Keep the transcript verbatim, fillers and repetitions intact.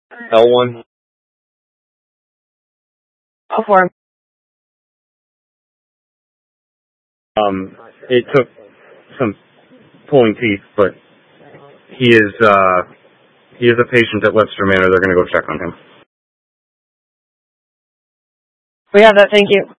L one. Go for him. Um, it took some pulling teeth, but he is, uh, he is a patient at Webster Manor. They're going to go check on him. We have that, thank you.